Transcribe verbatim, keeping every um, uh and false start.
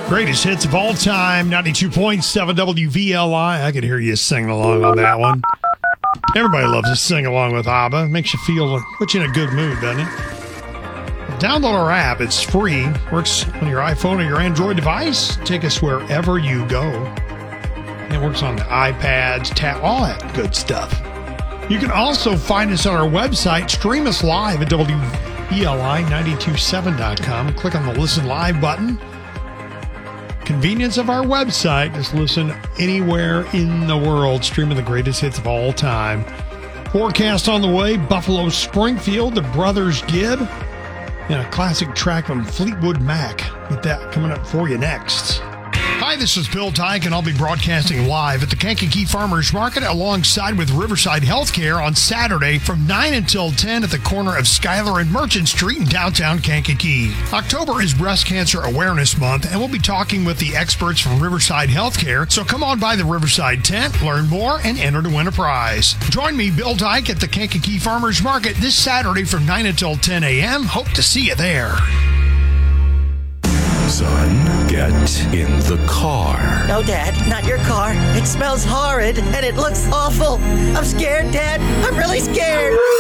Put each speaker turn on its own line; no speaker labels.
Greatest hits of all time, ninety-two point seven W V L I. I could hear you singing along on that one. Everybody loves to sing along with ABBA. Makes you feel, puts you in a good mood, doesn't it? Download our app. It's free. Works on your iPhone or your Android device. Take us wherever you go. It works on the iPads, tab, all that good stuff. You can also find us on our website. Stream us live at W E L I nine two seven dot com. Click on the Listen Live button. Convenience of our website. Just listen anywhere in the world. Streaming the greatest hits of all time. Forecast on the way. Buffalo Springfield, the Brothers Gibb, and a classic track from Fleetwood Mac. Get that coming up for you next. Hi, this is Bill Tyke, and I'll be broadcasting live at the Kankakee Farmers Market alongside with Riverside Healthcare on Saturday from nine until ten at the corner of Schuyler and Merchant Street in downtown Kankakee. October is Breast Cancer Awareness Month, and we'll be talking with the experts from Riverside Healthcare, so come on by the Riverside tent, learn more, and enter to win a prize. Join me, Bill Tyke, at the Kankakee Farmers Market this Saturday from nine until ten a.m. Hope to see you there.
Son, get in the car.
No, Dad, not your car. It smells horrid and it looks awful. I'm scared, Dad. I'm really scared.